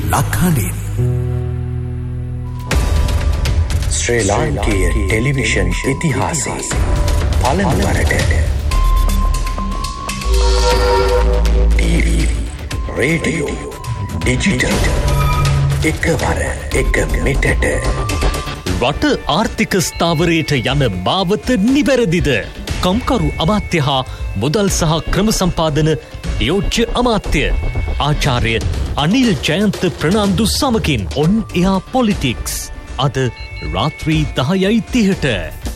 ලක්හඬින් ශ්‍රී ලාංකීය ටෙලිවිෂන් ඉතිහාසයේ පළමුවරට TV radio digital එකවර එක මෙටට රට ආර්ථික ස්ථාවරයට යන මාවත නිවැරදිද? කම්කරු අමාත්‍ය හා මුදල් සහ ක්‍රම සම්පාදන යෝජ්‍ය අමාත්‍ය ආචාර්ය අනිල් ජයන්ත ප්‍රනාන්දු සමගින් ඔන් එයා පොලිටික්ස් අද රාත්‍රී 10:30ට